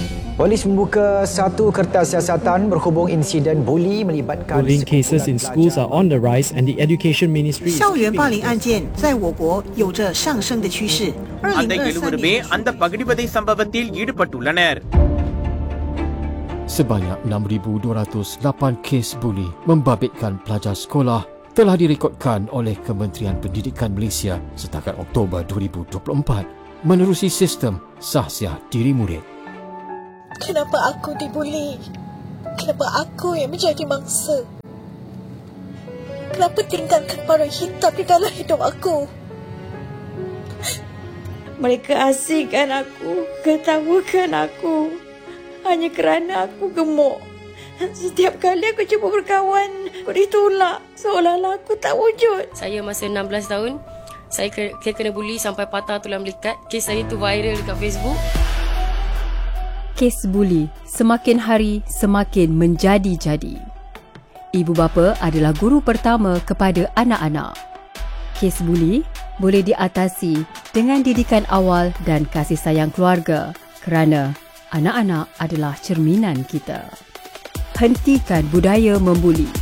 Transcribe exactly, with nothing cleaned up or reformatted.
Polis membuka satu kertas siasatan berhubung insiden buli melibatkan Bullying cases in schools are on the rise, and the Education Ministry is 校园霸凌案件在我国有着上升的趋势。 அந்த இருவருமே அந்த பகிடிவதை சம்பவத்தில் ஈடுபட்டுள்ளனர். Sebanyak enam ribu dua ratus lapan kes buli membabitkan pelajar sekolah telah direkodkan oleh Kementerian Pendidikan Malaysia setakat Oktober dua ribu dua puluh empat menerusi sistem sahsiah diri murid. Kenapa aku dibuli? Kenapa aku yang menjadi mangsa? Kenapa tinggalkan para hitam di dalam hidup aku? Mereka asingkan aku, ketawakan aku hanya kerana aku gemuk. Setiap kali aku cuba berkawan, aku ditolak seolah-olah aku tak wujud. Saya masa enam belas tahun, saya kena buli sampai patah tulang belikat. Kes saya tu viral dekat Facebook. Kes buli semakin hari semakin menjadi-jadi. Ibu bapa adalah guru pertama kepada anak-anak. Kes buli boleh diatasi dengan didikan awal dan kasih sayang keluarga kerana anak-anak adalah cerminan kita. Hentikan budaya membuli.